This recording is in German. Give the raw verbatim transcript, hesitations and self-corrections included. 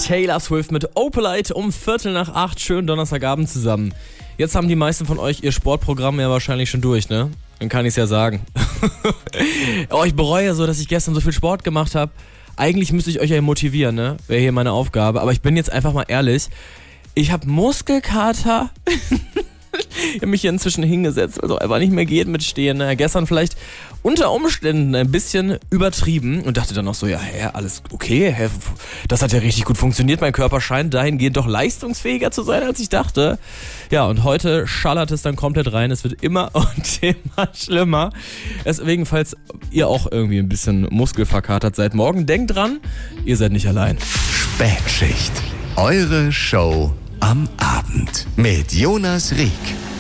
Taylor Swift mit Opalite um Viertel nach acht. Schönen Donnerstagabend zusammen. Jetzt haben die meisten von euch ihr Sportprogramm ja wahrscheinlich schon durch, ne? Dann kann ich es ja sagen. Oh, ich bereue so, dass ich gestern so viel Sport gemacht habe. Eigentlich müsste ich euch ja motivieren, ne? Wäre hier meine Aufgabe. Aber ich bin jetzt einfach mal ehrlich. Ich habe Muskelkater. Ich habe mich hier inzwischen hingesetzt, also einfach nicht mehr geht mit Stehen. Ne? Gestern vielleicht unter Umständen ein bisschen übertrieben und dachte dann noch so, ja, hä, alles okay, hä, das hat ja richtig gut funktioniert. Mein Körper scheint dahingehend doch leistungsfähiger zu sein, als ich dachte. Ja, und heute schallert es dann komplett rein. Es wird immer und immer schlimmer. Deswegen, falls ihr auch irgendwie ein bisschen muskelverkatert seid, morgen denkt dran, ihr seid nicht allein. Spätschicht. Eure Show am Abend mit Jonas Rieck.